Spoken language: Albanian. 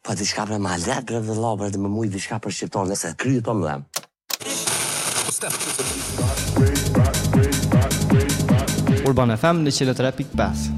Po diçka për ma let për dhe la, për dhe më mujt diçka për shqiptar, nëse kryet o më dhem. Urban FM 103.5